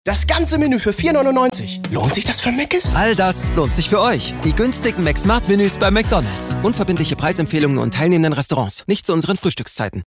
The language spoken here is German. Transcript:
Das ganze Menü für 4,99. Lohnt sich das für Mc's? All das lohnt sich für euch. Die günstigen McSmart-Menüs bei McDonald's. Unverbindliche Preisempfehlungen und teilnehmenden Restaurants. Nicht zu unseren Frühstückszeiten.